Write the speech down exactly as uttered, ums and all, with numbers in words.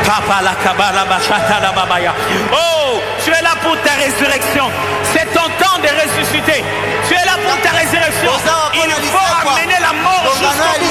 Oh, tu es là pour ta résurrection. C'est ton temps de ressusciter. Tu es là pour ta résurrection. Il faut amener la mort jusqu'au bout.